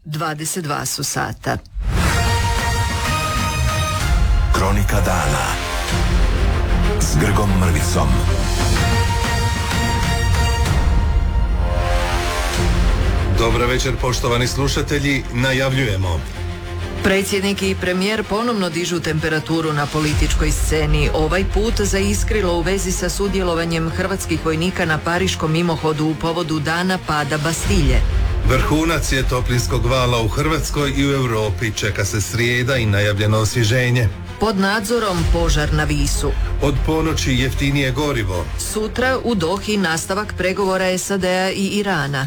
22 su sata. Kronika dana s Grgom Mrvicom. Dobar večer, poštovani slušatelji, najavljujemo. Predsjednik i premijer ponovno dižu temperaturu na političkoj sceni, ovaj put zaiskrilo u vezi sa sudjelovanjem hrvatskih vojnika na pariškom mimohodu u povodu dana pada Bastilje. Vrhunac je toplinskog vala u Hrvatskoj i u Europi, čeka se srijeda i najavljeno osvježenje. Pod nadzorom požar na Visu. Od ponoći jeftinije gorivo. Sutra u Dohi nastavak pregovora SAD-a i Irana.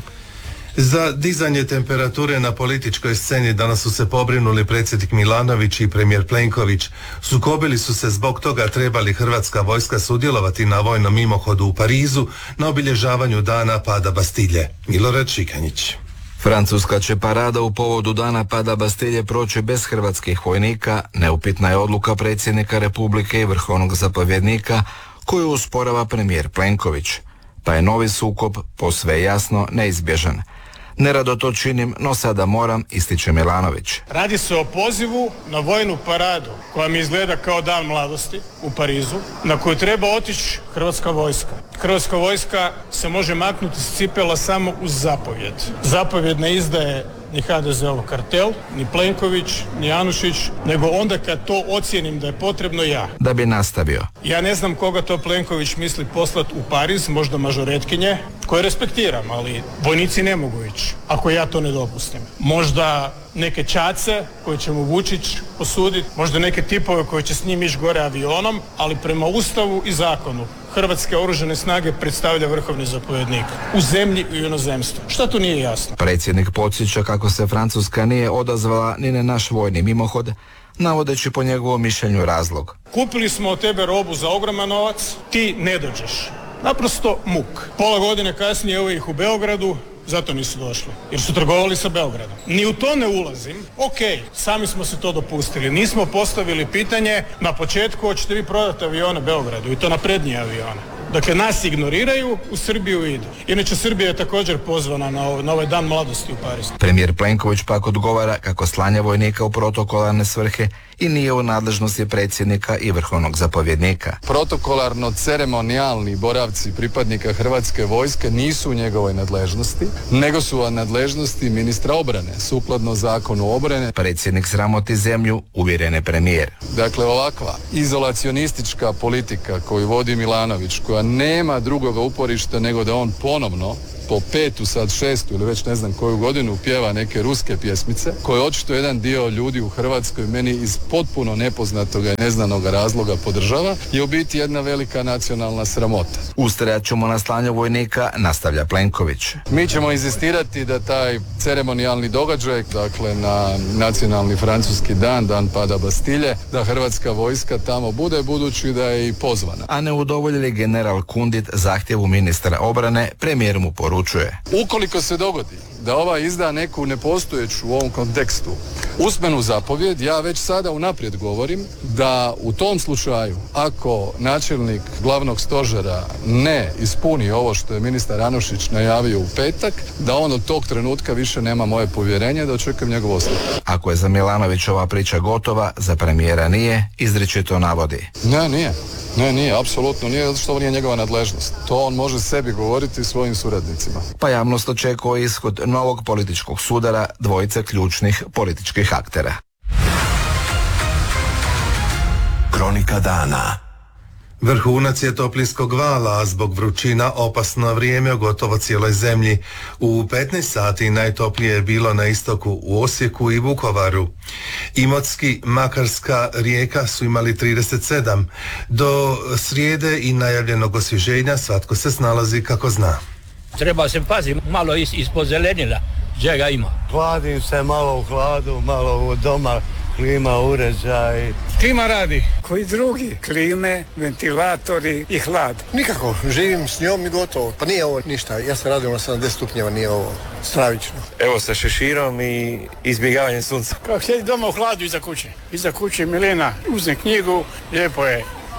Za dizanje temperature na političkoj sceni danas su se pobrinuli predsjednik Milanović i premijer Plenković. Sukobili su se zbog toga treba li hrvatska vojska sudjelovati na vojnom mimohodu u Parizu na obilježavanju dana pada Bastilje. Milorad Šikanjić. Francuska će parada u povodu dana pada Bastilje proći bez hrvatskih vojnika, neupitna je odluka predsjednika Republike i vrhovnog zapovjednika koju usporava premijer Plenković. Pa je novi sukob posve jasno neizbježan. Nerado to činim, no sada moram, ističe Milanović. Radi se o pozivu na vojnu paradu koja mi izgleda kao dan mladosti u Parizu, na koju treba otići hrvatska vojska. Hrvatska vojska se može maknuti s cipela samo uz zapovjed. Zapovjed ne izdaje ni HDZ-ov kartel, ni Plenković, ni Anušić, nego onda kad to ocijenim da je potrebno ja. Da bi nastavio. Ja ne znam koga to Plenković misli poslati u Pariz, možda mažoretkinje, koje respektiram, ali vojnici ne mogu ići, ako ja to ne dopustim. Možda neke čace koje će mu Vučić posuditi, možda neke tipove koji će s njim ići gore avionom, ali prema Ustavu i zakonu Hrvatske oružane snage predstavlja vrhovni zapovjednik u zemlji i u inozemstvu. Šta tu nije jasno? Predsjednik podsjeća kako se Francuska nije odazvala ni na naš vojni mimohod, navodeći po njegovom mišljenju razlog. Kupili smo od tebe robu za ogroman novac, ti ne dođeš. Naprosto muk. Pola godine kasnije evo ih u Beogradu, zato nisu došli, jer su trgovali sa Beogradom. Ni u to ne ulazim. Ok, sami smo se to dopustili. Nismo postavili pitanje na početku hoćete vi prodati avione Beogradu i to naprednije avione. Dakle, nas ignoriraju, u Srbiju idu. Inače, Srbija je također pozvana na ovaj dan mladosti u Parizu. Premijer Plenković pak odgovara kako slanje vojnika u protokolarne svrhe i nije u nadležnosti predsjednika i vrhovnog zapovjednika. Protokolarno-ceremonijalni boravci pripadnika Hrvatske vojske nisu u njegovoj nadležnosti, nego su u nadležnosti ministra obrane, sukladno zakonu obrane. Predsjednik sramoti zemlju, uvjeren je premijer. Dakle, ovakva izolacionistička politika koju vodi Milanović, koja nema drugoga uporišta nego da on ponovno po petu, sad šestu ili već ne znam koju godinu pjeva neke ruske pjesmice, koje očito jedan dio ljudi u Hrvatskoj meni iz potpuno nepoznatoga i neznanoga razloga podržava, je u biti jedna velika nacionalna sramota. Ustrajat ćemo na slanju vojnika, nastavlja Plenković. Mi ćemo inzistirati da taj ceremonijalni događaj, dakle na nacionalni francuski dan, dan pada Bastilje, da hrvatska vojska tamo bude, budući da je i pozvana. A ne udovoljili general Kundit zahtjevu ministra obrane, premijer mu poručuje. Ukoliko se dogodi da ova izda neku nepostojeću u ovom kontekstu usmenu zapovjed, ja već sada unaprijed govorim da u tom slučaju, ako načelnik glavnog stožera ne ispuni ovo što je ministar Anušić najavio u petak, da on od tog trenutka više nema moje povjerenje, da očekujem njegov ostavku. Ako je za Milanovićova priča gotova, za premijera nije, izričito navodi. Ne, nije, apsolutno nije, zato što ovo nije njegova nadležnost. To on može sebi govoriti svojim suradnicima. Pa javnost očekuje ishod novog političkog sudara dvojice ključnih političkih aktera. Kronika dana. Vrhunac je toplinskog vala, a zbog vrućina opasno vrijeme u gotovo cijeloj zemlji. U 15 sati najtoplije je bilo na istoku u Osijeku i Vukovaru. Imotski, Makarska, Rijeka su imali 37. Do srijede i najavljenog osvježenja svatko se snalazi kako zna. Treba se paziti malo ispod zelenila, gdje ga ima. Hladim se malo u hladu, malo u doma, klima, uređaj. Klima radi. Koji drugi? Klime, ventilatori i hlad. Nikako, živim s njom i gotovo. Pa nije ovo ništa, ja sam radio na 70 stupnjeva, nije ovo stravično. Evo sa šeširom i izbjegavanjem sunca. Kako sjedi doma u hladu iza kuće. Iza kuće Milena uzme knjigu, lijepo je.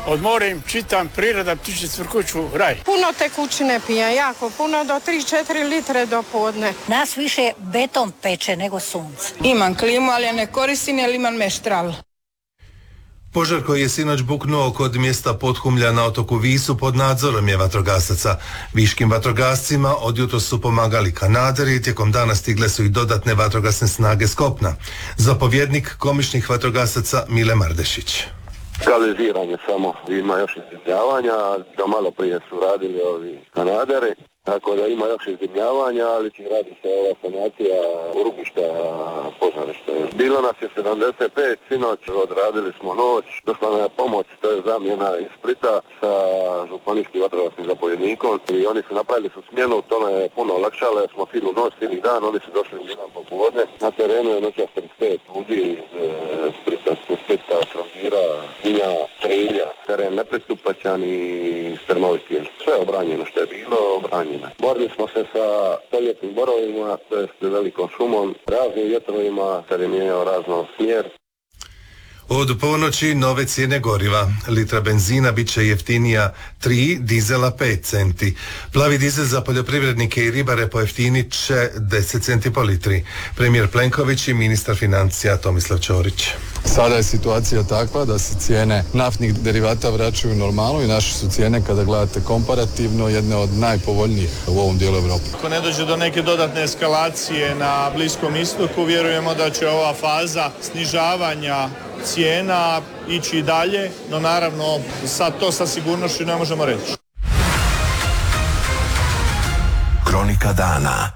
Odmorim, čitam, priroda, ptiče cvrkuću, raj. Puno tekućine pijem, jako puno, do 3-4 litre do podne. Nas više beton peče nego sunce. Imam klimu, ali ja ne koristim jer imam meštral. Požar koji je sinoć buknuo kod mjesta Podhumlja na otoku Visu pod nadzorom je vatrogasaca. Viškim vatrogascima odjutro su pomagali kanaderi i tijekom dana stigle su i dodatne vatrogasne snage s kopna. Zapovjednik komičnih vatrogasaca Mile Mardešić. Kanaliziranje samo, ima još izdimljavanja, da malo prije su radili ovi kanaderi, tako da ima još izdimljavanja, ali radi se ova sanacija urubišta požarišta. Bilo nas je 75, sinoć odradili smo noć, došla nam je pomoć, to je zamjena iz Splita sa županijskim vatrogasnim zapovjednikom i oni su napravili su smjenu, to nam je puno olakšalo, jer smo cijelu noć, cijeli dan, oni su došli u 1 popodne. Na terenu je noćas 35 ljudi iz Splita, Trogira, Sinja, Trilja, teren nepristupačan i strmoviti. Sve je obranjeno što je bilo, obranjeno. Borili smo se sa stoljetnim borovima, to je s velikom šumom, raznim vjetrovima, kad je mijenjao razno smjer. Od ponoći nove cijene goriva. Litra benzina bit će jeftinija 3, dizela 5 centi. Plavi dizel za poljoprivrednike i ribare pojeftinit će 10 centi po litri. Premijer Plenković i ministar financija Tomislav Ćorić. Sada je situacija takva da se cijene naftnih derivata vraćaju u normalu i naše su cijene, kada gledate komparativno, jedne od najpovoljnijih u ovom dijelu Europe. Ako ne dođe do neke dodatne eskalacije na Bliskom istoku, vjerujemo da će ova faza snižavanja cijena ići dalje, no naravno sad to sa sigurnošću ne možemo reći. Kronika dana.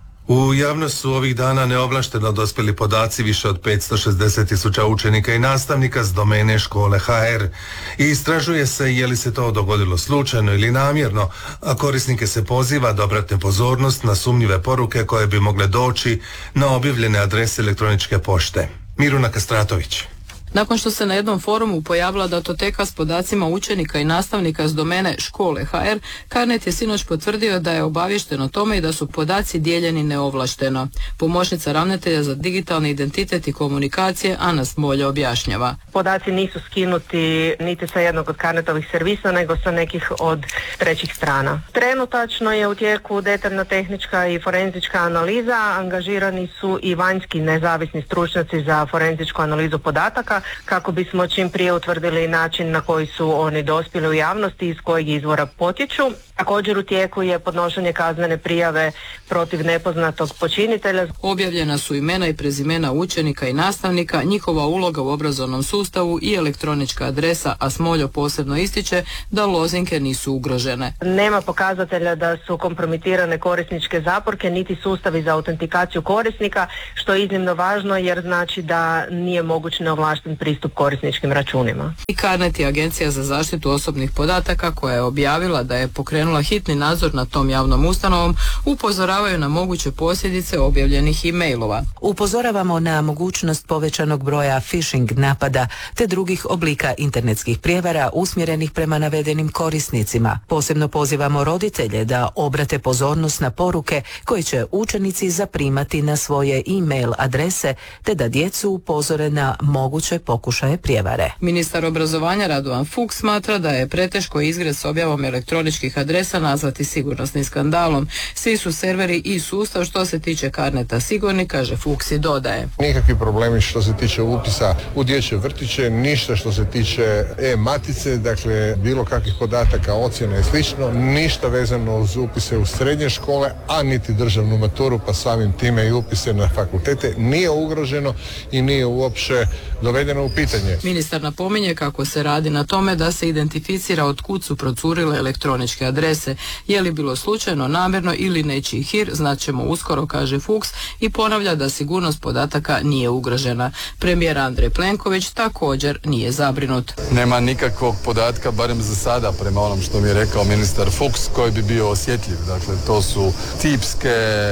U javnost su ovih dana neovlašteno dospjeli podaci više od 560.000 učenika i nastavnika s domene škole HR. I istražuje se je li se to dogodilo slučajno ili namjerno, a korisnike se poziva da obrate pozornost na sumnjive poruke koje bi mogle doći na objavljene adrese elektroničke pošte. Miruna Kastratović. Nakon što se na jednom forumu pojavila datoteka s podacima učenika i nastavnika s domene škole HR, Carnet je sinoć potvrdio da je obaviješten o tome i da su podaci dijeljeni neovlašteno. Pomoćnica ravnatelja za digitalni identitet i komunikacije Ana Smolja objašnjava. Podaci nisu skinuti niti sa jednog od Carnetovih servisa, nego sa nekih od trećih strana. Trenutačno je u tijeku detaljna tehnička i forenzička analiza, angažirani su i vanjski nezavisni stručnjaci za forenzičku analizu podataka, kako bismo čim prije utvrdili način na koji su oni dospjeli u javnosti i iz kojeg izvora potječu. Također u tijeku je podnošenje kaznene prijave protiv nepoznatog počinitelja. Objavljena su imena i prezimena učenika i nastavnika, njihova uloga u obrazovnom sustavu i elektronička adresa, a Smoljo posebno ističe da lozinke nisu ugrožene. Nema pokazatelja da su kompromitirane korisničke zaporke niti sustavi za autentikaciju korisnika, što je iznimno važno jer znači da nije moguć neovlašten pristup korisničkim računima. I Carnet je Agencija za zaštitu osobnih podataka, koja je objavila da je pokrenula hitni nadzor nad tom javnom ustanovom, upozoravaju na moguće posljedice objavljenih e-mailova. Upozoravamo na mogućnost povećanog broja phishing napada te drugih oblika internetskih prijevara usmjerenih prema navedenim korisnicima. Posebno pozivamo roditelje da obrate pozornost na poruke koje će učenici zaprimati na svoje e-mail adrese te da djecu upozore na moguće pokušaje prijevare. Ministar obrazovanja Radovan Fuchs smatra da je preteško izgled s objavom elektroničkih adresa nazvati sigurnosnim skandalom. Svi su serveri i sustav što se tiče Carneta sigurni, kaže Fuchs i dodaje. Nikakvi problemi što se tiče upisa u dječje vrtiće, ništa što se tiče e-matice, dakle bilo kakvih podataka, ocjena i slično, ništa vezano uz upise u srednje škole, a niti državnu maturu, pa samim time i upise na fakultete nije ugroženo i nije uopće dovedeno u pitanje. Ministar napominje kako se radi na tome da se identificira od kud su procurile elektroničke adrese. Je li bilo slučajno, namjerno ili nečiji hir, znaćemo uskoro, kaže Fuchs i ponavlja da sigurnost podataka nije ugrožena. Premijer Andrej Plenković također nije zabrinut. Nema nikakvog podatka, barem za sada, prema onom što mi je rekao ministar Fuchs, koji bi bio osjetljiv. Dakle, to su tipske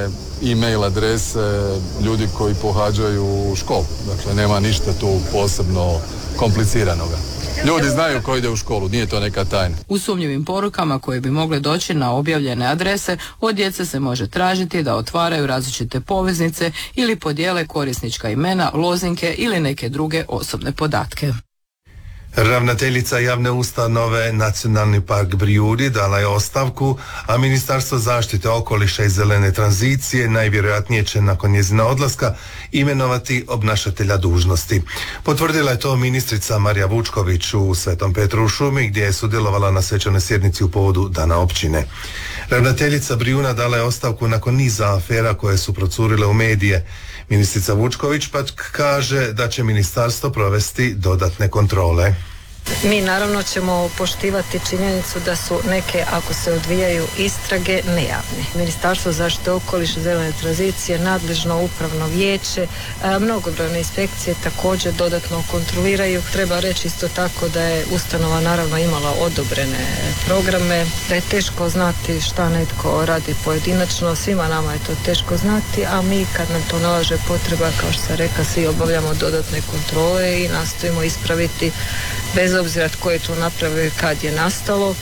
e-mail adrese ljudi koji pohađaju školu. Dakle, nema ništa tu posebno kompliciranoga. Ljudi znaju ko ide u školu, nije to neka tajna. U sumnjivim porukama koje bi mogle doći na objavljene adrese, od djece se može tražiti da otvaraju različite poveznice ili podijele korisnička imena, lozinke ili neke druge osobne podatke. Ravnateljica javne ustanove Nacionalni park Brijuni dala je ostavku, a Ministarstvo zaštite okoliša i zelene tranzicije najvjerojatnije će nakon njezina odlaska imenovati obnašatelja dužnosti. Potvrdila je to ministrica Marija Vučković u Svetom Petru u šumi, gdje je sudjelovala na svečanoj sjednici u povodu Dana općine. Ravnateljica Brijuna dala je ostavku nakon niza afera koje su procurile u medije. Ministrica Vučković pak kaže da će ministarstvo provesti dodatne kontrole. Mi naravno ćemo poštivati činjenicu da su neke, ako se odvijaju istrage, nejavne. Ministarstvo zaštite okoliša i zelene tranzicije, nadležno upravno vijeće, mnogobrojne inspekcije također dodatno kontroliraju. Treba reći isto tako da je ustanova naravno imala odobrene programe, da je teško znati šta netko radi pojedinačno, svima nama je to teško znati, a mi kad nam to nalaže potreba, kao što sam rekla, svi obavljamo dodatne kontrole i nastojimo ispraviti bez obzira tko je to napravio i kad je nastalo.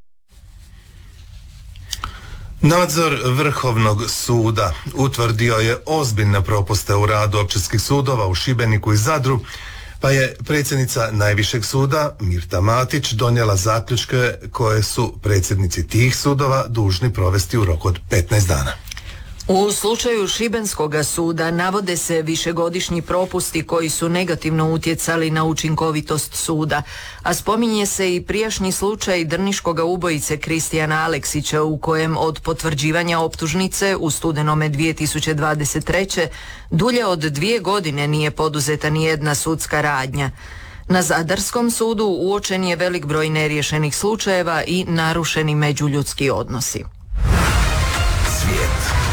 Nadzor Vrhovnog suda utvrdio je ozbiljne propuste u radu općinskih sudova u Šibeniku i Zadru, pa je predsjednica Najvišeg suda Mirta Matić donijela zaključke koje su predsjednici tih sudova dužni provesti u roku od 15 dana. U slučaju Šibenskoga suda navode se višegodišnji propusti koji su negativno utjecali na učinkovitost suda, a spominje se i prijašnji slučaj drniškoga ubojice Kristijana Aleksića u kojem od potvrđivanja optužnice u studenome 2023. dulje od 2 godine nije poduzeta ni jedna sudska radnja. Na Zadarskom sudu uočen je velik broj neriješenih slučajeva i narušeni međuljudski odnosi. Svijet.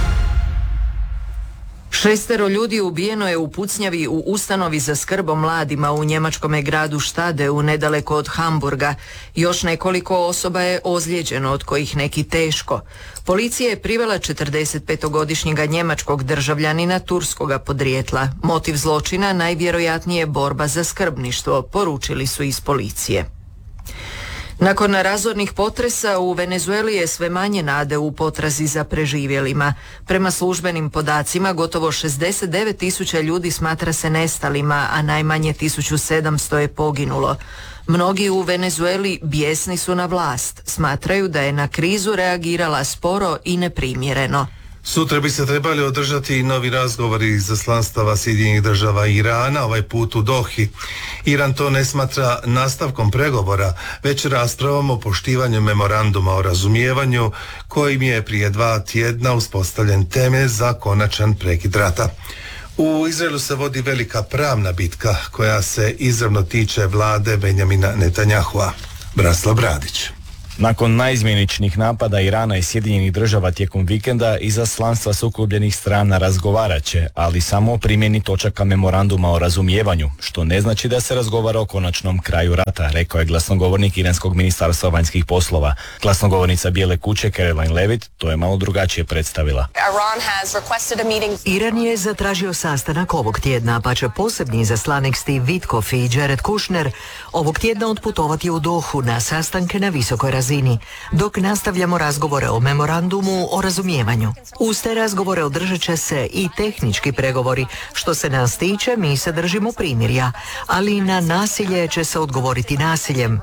6 ljudi ubijeno je u pucnjavi u ustanovi za skrb o mladima u njemačkome gradu Štadeu nedaleko od Hamburga. Još nekoliko osoba je ozlijeđeno, od kojih neki teško. Policija je privela 45-godišnjega njemačkog državljanina turskoga podrijetla. Motiv zločina najvjerojatnije je borba za skrbništvo, poručili su iz policije. Nakon razornih potresa u Venezueli je sve manje nade u potrazi za preživjelima. Prema službenim podacima gotovo 69.000 ljudi smatra se nestalima, a najmanje 1.700 je poginulo. Mnogi u Venezueli bijesni su na vlast, smatraju da je na krizu reagirala sporo i neprimjereno. Sutra bi se trebali održati i novi razgovori izaslanstava Sjedinjenih Država i Irana, ovaj put u Dohi. Iran to ne smatra nastavkom pregovora, već raspravom o poštivanju memoranduma o razumijevanju, kojim je prije 2 tjedna uspostavljen temelj za konačan prekid rata. U Izraelu se vodi velika pravna bitka koja se izravno tiče vlade Benjamina Netanjahua. Branislav Bradić. Nakon naizmjeničnih napada Irana i Sjedinjenih Država tijekom vikenda, izaslanstva sukobljenih strana razgovarat će, ali samo o primjeni točaka memoranduma o razumijevanju, što ne znači da se razgovara o konačnom kraju rata, rekao je glasnogovornik Iranskog ministarstva vanjskih poslova. Glasnogovornica Bijele kuće Caroline Levitt to je malo drugačije predstavila. Iran je zatražio sastanak ovog tjedna, pa će posebni izaslanik Steve Witkoff i Jared Kushner ovog tjedna otputovati u Dohu na sastanke na visokoj razini, dok nastavljamo razgovore o memorandumu o razumijevanju. Uz te razgovore održat će se i tehnički pregovori. Što se nas tiče, mi se držimo primirja, ali na nasilje će se odgovoriti nasiljem.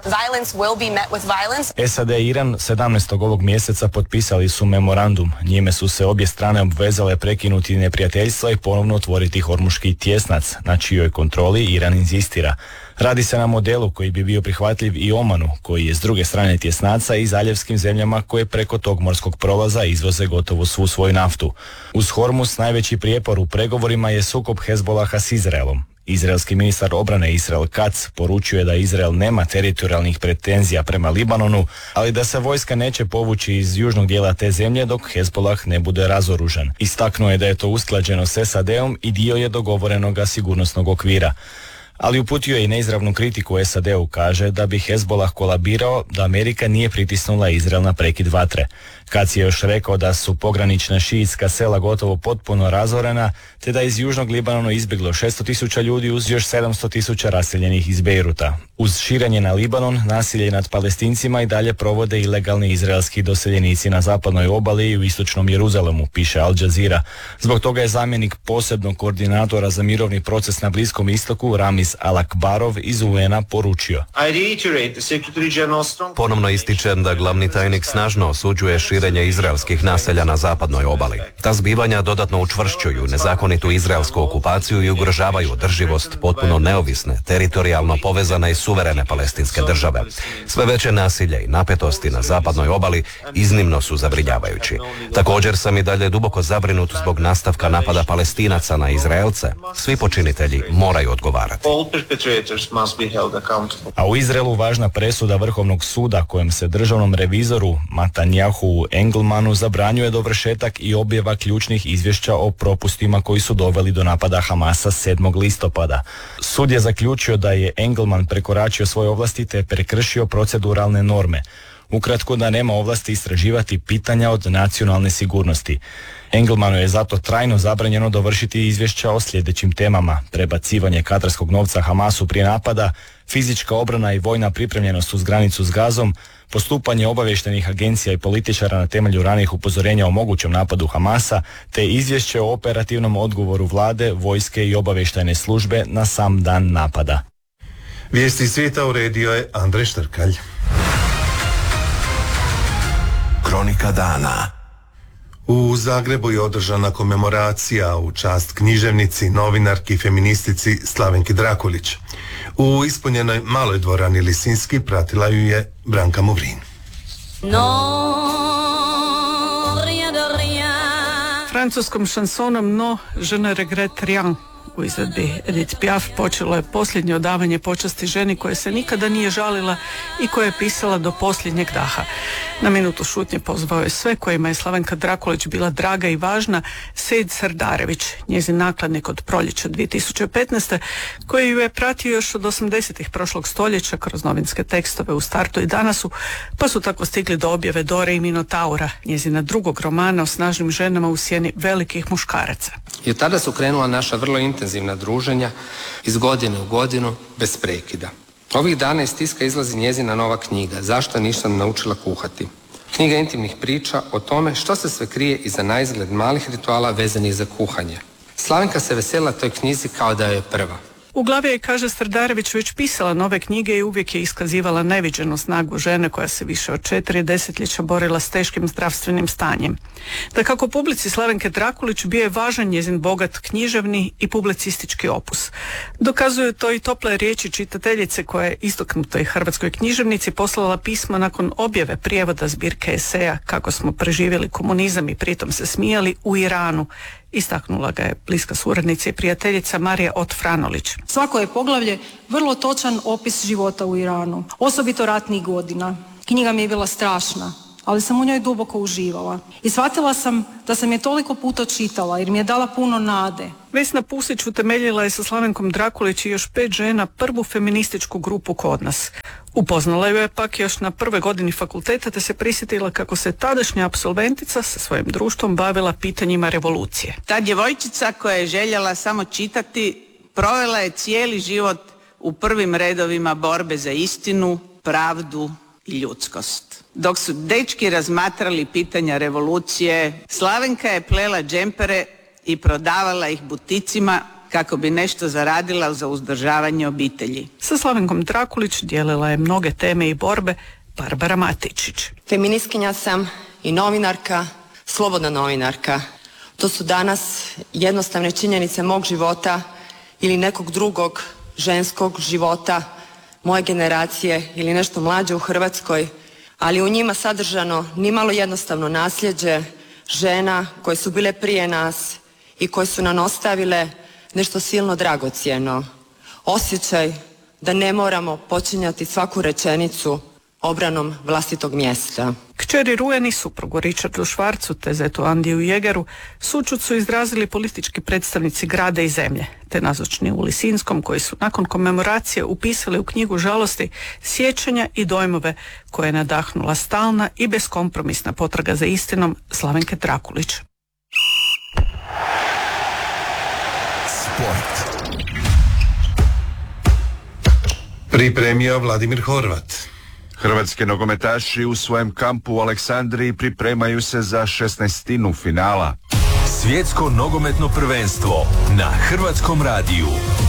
SAD i Iran 17. ovog mjeseca potpisali su memorandum. Njime su se obje strane obvezale prekinuti neprijateljstva i ponovno otvoriti Hormuški tjesnac, na čijoj kontroli Iran inzistira. Radi se na modelu koji bi bio prihvatljiv i Omanu, koji je s druge strane tjesnaca, i zaljevskim zemljama koje preko tog morskog prolaza izvoze gotovo svu svoju naftu. Uz Hormuz najveći prijepor u pregovorima je sukob Hezbolaha s Izraelom. Izraelski ministar obrane Israel Katz poručio je da Izrael nema teritorijalnih pretenzija prema Libanonu, ali da se vojska neće povući iz južnog dijela te zemlje dok Hezbolah ne bude razoružan. Istaknuo je da je to usklađeno s SAD-om i dio je dogovorenoga sigurnosnog okvira. Ali uputio je i neizravnu kritiku SAD-u, kaže da bi Hezbolah kolabirao da Amerika nije pritisnula Izrael na prekid vatre. Kaci je još rekao da su pogranična šiitska sela gotovo potpuno razorena, te da je iz južnog Libanona izbjeglo 600.000 ljudi uz još 700.000 raseljenih iz Bejruta. Uz širenje na Libanon, nasilje nad Palestincima i dalje provode ilegalni izraelski doseljenici na zapadnoj obali i u istočnom Jeruzalemu, piše Al Jazeera. Zbog toga je zamjenik posebnog koordinatora za mirovni proces na Bliskom istoku, Ramiz Al-Akbarov iz UN-a poručio: Ponovno ističem da glavni tajnik snažno osuđuje širenje izraelskih naselja na zapadnoj obali. Ta zbivanja dodatno učvršćuju nezakonitu izraelsku okupaciju i ugrožavaju održivost potpuno neovisne, teritorijalno povezane i suverene palestinske države. Sve veće nasilje i napetosti na zapadnoj obali iznimno su zabrinjavajući. Također sam i dalje duboko zabrinut zbog nastavka napada Palestinaca na Izraelce. Svi počinitelji moraju odgovarati. A u Izraelu važna presuda Vrhovnog suda kojem se državnom revizoru Matanjahu Engelmanu zabranjuje dovršetak i objava ključnih izvješća o propustima koji su doveli do napada Hamasa 7. listopada. Sud je zaključio da je Engelman prekoračio svoje ovlasti te prekršio proceduralne norme. Ukratko, da nema ovlasti istraživati pitanja od nacionalne sigurnosti. Engelmanu je zato trajno zabranjeno dovršiti izvješća o sljedećim temama: prebacivanje katarskog novca Hamasu prije napada, fizička obrana i vojna pripremljenost uz granicu s Gazom, postupanje obavještajnih agencija i političara na temelju ranijih upozorenja o mogućem napadu Hamasa, te izvješće o operativnom odgovoru vlade, vojske i obavještajne službe na sam dan napada. Vijesti svijeta uredio je Andrej Štrkalj. Kronika dana. U Zagrebu je održana komemoracija u čast književnici, novinarki i feministici Slavenki Drakulić. U ispunjenoj maloj dvorani Lisinski pratila ju je Branka Movrin. Francuskom šansonom No, je ne regrette rien u izvedbi Edith Piaf počelo je posljednje odavanje počasti ženi koja se nikada nije žalila i koja je pisala do posljednjeg daha. Na minutu šutnje pozvao je sve kojima je Slavenka Drakulić bila draga i važna Sejid Sardarević, njezin nakladnik od proljeća 2015. koji ju je pratio još od 80-ih prošlog stoljeća kroz novinske tekstove u Startu i Danasu, pa su tako stigli do objave Dore i Minotaura, njezina drugog romana o snažnim ženama u sjeni velikih muškaraca. I od tada su krenula naša vrlo intenzivna druženja iz godine u godinu bez prekida. Ovih dana iz tiska izlazi njezina nova knjiga Zašto nisam naučila kuhati. Knjiga intimnih priča o tome što se sve krije iza naizgled malih rituala vezanih za kuhanje. Slavenka se veselila toj knjizi kao da je prva. U glavi je, kaže Sardarević, već pisala nove knjige i uvijek je iskazivala neviđenu snagu žene koja se više od 4 desetljeća borila s teškim zdravstvenim stanjem. Da kako publici Slavenke Drakulić bio je važan njezin bogat književni i publicistički opus. Dokazuju to i tople riječi čitateljice koja je istaknutoj hrvatskoj književnici poslala pismo nakon objave prijevoda zbirke eseja Kako smo preživjeli komunizam i pritom se smijali u Iranu. Istaknula ga je bliska suradnica i prijateljica Marija Ot-Franolić. Svako je poglavlje vrlo točan opis života u Iranu, osobito ratnih godina. Knjiga mi je bila strašna, ali sam u njoj duboko uživala. I shvatila sam da sam je toliko puta čitala jer mi je dala puno nade. Vesna Pusić utemeljila je sa Slavenkom Drakulić i još 5 žena prvu feminističku grupu kod nas. Upoznala ju je pak još na prvoj godini fakulteta te se prisjetila kako se tadašnja apsolventica sa svojim društvom bavila pitanjima revolucije. Ta djevojčica koja je željela samo čitati provela je cijeli život u prvim redovima borbe za istinu, pravdu i ljudskost. Dok su dečki razmatrali pitanja revolucije, Slavenka je plela džempere i prodavala ih buticima kako bi nešto zaradila za uzdržavanje obitelji. Sa Slavenkom Drakulić dijelila je mnoge teme i borbe Barbara Matičić. Feministkinja sam i novinarka, slobodna novinarka. To su danas jednostavne činjenice mog života ili nekog drugog ženskog života moje generacije ili nešto mlađe u Hrvatskoj, ali u njima sadržano nimalo jednostavno nasljeđe žena koje su bile prije nas i koje su nam ostavile nešto silno dragocjeno. Osjećaj da ne moramo počinjati svaku rečenicu obranom vlastitog mjesta. Kćeri Rujen i suprugu Richardu Švarcu te zetu Andiju Jegeru sućut su izrazili politički predstavnici grada i zemlje, te nazočni u Lisinskom koji su nakon komemoracije upisali u knjigu žalosti sjećanja i dojmove koje je nadahnula stalna i beskompromisna potraga za istinom Slavenke Drakulić. Sport. Pripremio Vladimir Horvat. Hrvatski nogometaši u svojem kampu u Aleksandriji pripremaju se za 16. finala. Svjetsko nogometno prvenstvo na Hrvatskom radiju.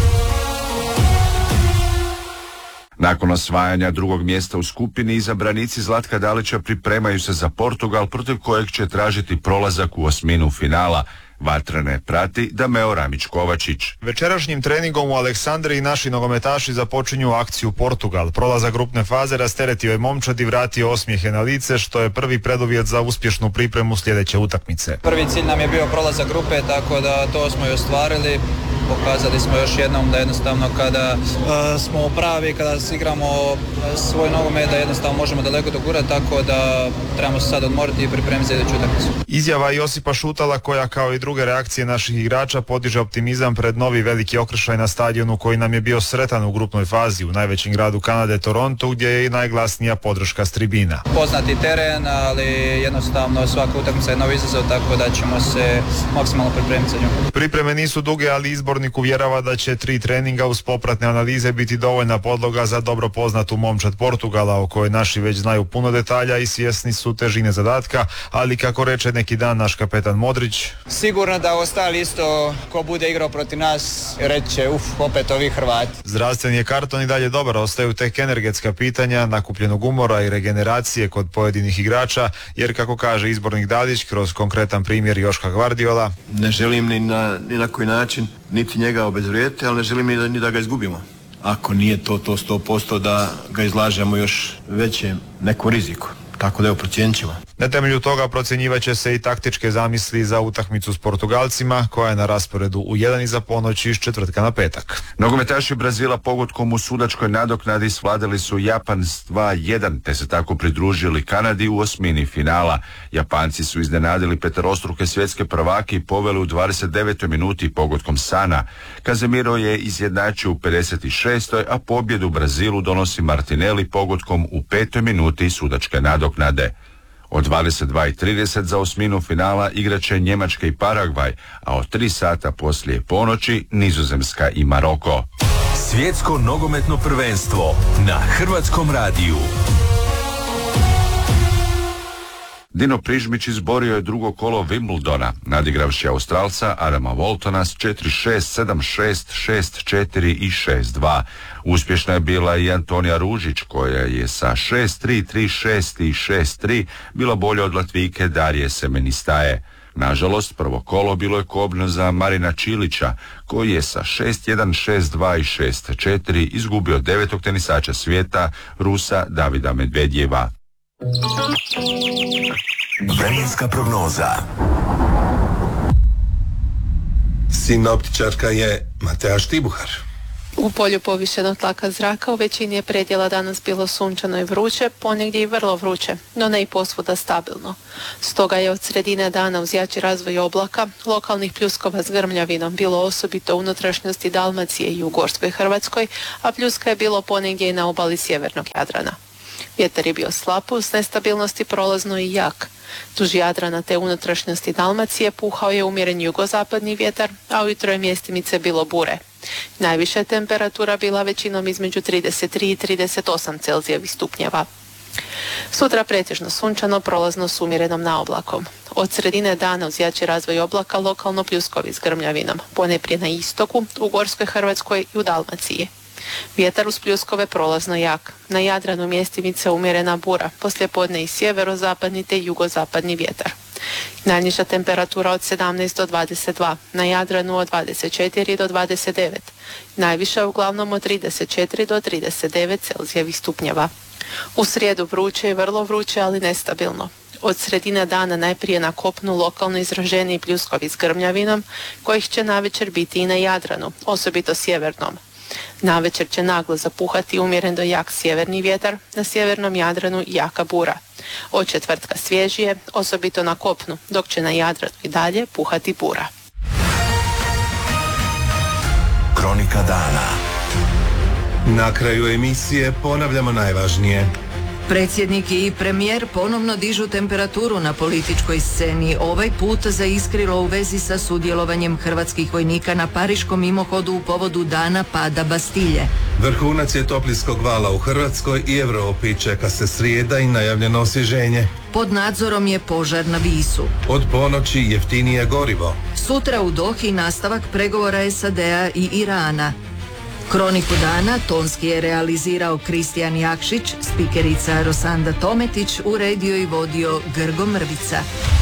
Nakon osvajanja drugog mjesta u skupini, izabranici Zlatka Dalića pripremaju se za Portugal, protiv kojeg će tražiti prolazak u osminu finala. Vatrene prati Dameo Ramić-Kovačić. Večerašnjim treningom u Aleksandriji naši nogometaši započinju akciju Portugal. Prolazak grupne faze rasteretio je momčad i vratio osmijehe na lice, što je prvi preduvjet za uspješnu pripremu sljedeće utakmice. Prvi cilj nam je bio prolazak grupe, tako da to smo i ostvarili. Pokazali smo još jednom da jednostavno kada smo pravi, kada igramo svoj nogomet, da jednostavno možemo daleko dogurati, tako da trebamo se sad odmoriti i pripremiti za iduću utakmicu. Izjava Josipa Šutala, koja kao i druge reakcije naših igrača podiže optimizam pred novi veliki okršaj na stadionu koji nam je bio sretan u grupnoj fazi u najvećem gradu Kanade, Torontu, gdje je i najglasnija podrška s tribina. Poznati teren, ali jednostavno svaka utakmica je novi izazov, tako da ćemo se maksimalno pripremiti za nju. Pripreme nisu duge, ali izbornik uvjerava da će 3 treninga uz popratne analize biti dovoljna podloga za dobro poznatu momčad Portugala, o kojoj naši već znaju puno detalja i svjesni su težine zadatka, ali kako reče neki dan naš kapetan Modrić, sigurno da ostali isto ko bude igrao protiv nas reći će opet ovi Hrvati. Zdravstveni je karton i dalje dobar, ostaju tek energetska pitanja, nakupljenog umora i regeneracije kod pojedinih igrača, jer kako kaže izbornik Dalić kroz konkretan primjer Joška Gvardiola, ne želim ni na koji način niti njega obezvrijediti, ali ne želim ni da ga izgubimo. Ako nije to 100% da ga izlažemo još većem nekom riziku. Tako da evo, procijenit ćemo. Na temelju toga procjenjivat će se i taktičke zamisli za utakmicu s Portugalcima, koja je na rasporedu u 1 iza ponoći iz četvrtka na petak. Nogometaši Brazila pogodkom u sudačkoj nadoknadi svladali su Japan s 2-1, te se tako pridružili Kanadi u osmini finala. Japanci su iznenadili peterostruke svjetske prvake i poveli u 29. minuti pogodkom Sana. Casemiro je izjednačio u 56. a pobjedu Brazilu donosi Martinelli pogodkom u 5. minuti sudačke nadoknade. Od 22:30 za osminu finala igraće Njemačka i Paragvaj, a od 3 sata poslije ponoći Nizozemska i Maroko. Svjetsko nogometno prvenstvo na Hrvatskom radiju. Dino Prižmić izborio je drugo kolo Wimbledona, nadigravši Australca Adama Waltona s 4-6, 7-6, 6-4 i 6-2. Uspješna je bila i Antonija Ružić, koja je sa 6-3, 3-6 i 6-3 bila bolja od Latvijke Darije Semenistaje. Nažalost, prvo kolo bilo je kobno za Marina Čilića, koji je sa 6-1, 6-2 i 6-4 izgubio 9. tenisača svijeta, Rusa Davida Medvedjeva. Vremenska prognoza. Sinoptičarka je Matea Štibuhar. U polju povišenog tlaka zraka u većini je predjela danas bilo sunčano i vruće, ponegdje i vrlo vruće, no ne i posvuda stabilno. Stoga je od sredine dana uz jači razvoj oblaka, lokalnih pljuskova s grmljavinom bilo osobito u unutrašnjosti Dalmacije i u Gorskoj Hrvatskoj, a pljuska je bilo ponegdje i na obali sjevernog Jadrana. Vjetar je bio slab, uz nestabilnosti prolazno i jak. Duž Jadrana te unutrašnjosti Dalmacije puhao je umjeren jugozapadni vjetar, a ujutro je mjestimice bilo bure. Najviša je temperatura bila većinom između 33 i 38 Celzijevih stupnjeva. Sutra pretežno sunčano, prolazno s umjerenom naoblakom. Od sredine dana uz jači razvoj oblaka lokalno pljuskovi s grmljavinom, ponajprije na istoku, u Gorskoj Hrvatskoj i u Dalmaciji. Vjetar uz pljuskove prolazno jak. Na Jadranu mjestimice umjerena bura, poslijepodne i sjeverozapadni te jugozapadni vjetar. Najniža temperatura od 17 do 22, na Jadranu od 24 do 29. Najviša uglavnom od 34 do 39 Celzijevih stupnjeva. U srijedu vruće i vrlo vruće, ali nestabilno. Od sredine dana najprije na kopnu lokalno izraženiji pljuskovi s grmljavinom, kojih će navečer biti i na Jadranu, osobito sjevernom. Navečer će naglo zapuhati umjeren do jak sjeverni vjetar, na sjevernom Jadranu jaka bura. Od četvrtka svježije, osobito na kopnu, dok će na Jadranu i dalje puhati bura. Kronika dana. Na kraju emisije ponavljamo najvažnije. Predsjednik i premijer ponovno dižu temperaturu na političkoj sceni, ovaj put zaiskrilo u vezi sa sudjelovanjem hrvatskih vojnika na pariškom mimohodu u povodu dana pada Bastilje. Vrhunac je toplinskog vala u Hrvatskoj i Europi, čeka se srijeda i najavljeno osvježenje. Pod nadzorom je požar na Visu. Od ponoći jeftinije gorivo. Sutra u Dohi nastavak pregovora SAD-a i Irana. Kroniku dana tonski je realizirao Kristijan Jakšić, spikerica Rosanda Tometić, uredio i vodio Grgo Mrvica.